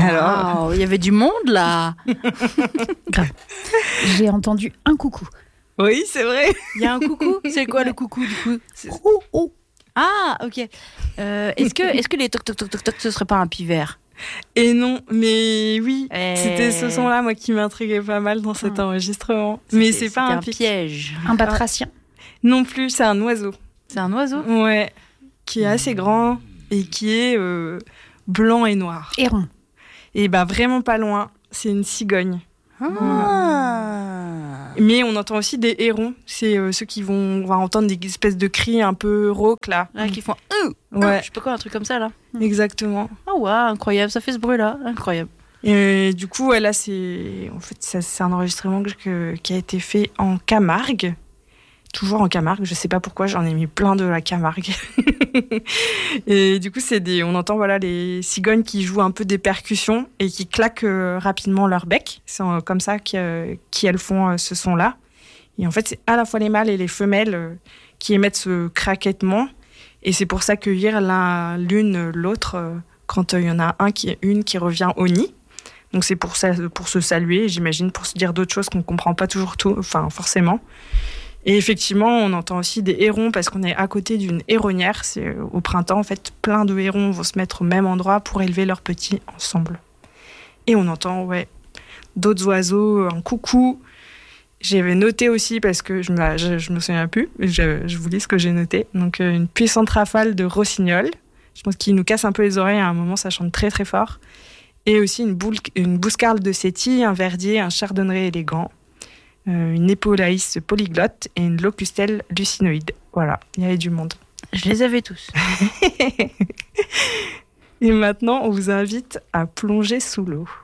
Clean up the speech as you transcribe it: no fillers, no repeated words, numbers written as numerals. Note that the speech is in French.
Alors, il y avait du monde là. Grave. J'ai entendu un coucou. Oui, c'est vrai. Il y a un coucou. C'est quoi le coucou du coup? Ah, ok. Est-ce que les toc toc toc toc toc ce serait pas un pivert? Et non, mais oui, c'était ce son-là, moi, qui m'intriguait pas mal dans cet enregistrement. Mais c'est pas un piège. Un batracien? Non plus, c'est un oiseau. C'est un oiseau? Ouais, qui est assez grand et qui est blanc et noir. Héron. Et bah vraiment pas loin, c'est une cigogne. Ah. Mais on entend aussi des hérons. C'est ceux qui on va entendre des espèces de cris un peu rauques là. Qui font ouais. Je sais pas quoi, un truc comme ça là. Exactement. Ah ouais, incroyable, ça fait ce bruit là, incroyable. Et du coup, là c'est un enregistrement qui a été fait en Camargue. Toujours en Camargue, je sais pas pourquoi, j'en ai mis plein de la Camargue. Et du coup, on entend les cigognes qui jouent un peu des percussions et qui claquent rapidement leur bec. C'est comme ça qu'elles font ce son-là. Et en fait, c'est à la fois les mâles et les femelles qui émettent ce craquettement. Et c'est pour s'accueillir l'une l'autre quand il y en a une qui revient au nid. Donc c'est pour se saluer, j'imagine, pour se dire d'autres choses qu'on comprend pas toujours forcément. Et effectivement, on entend aussi des hérons parce qu'on est à côté d'une héronnière. C'est au printemps, en fait, plein de hérons vont se mettre au même endroit pour élever leurs petits ensemble. Et on entend, d'autres oiseaux, un coucou. J'avais noté aussi parce que je me souviens plus. Je vous lis ce que j'ai noté. Donc, une puissante rafale de rossignols. Je pense qu'il nous casse un peu les oreilles. À un moment, ça chante très, très fort. Et aussi une bouscarle de sétille, un verdier, un chardonneret élégant. Une épolaïs polyglotte et une locustelle lucinoïde. Voilà, il y avait du monde. Je les avais tous. Et maintenant, on vous invite à plonger sous l'eau.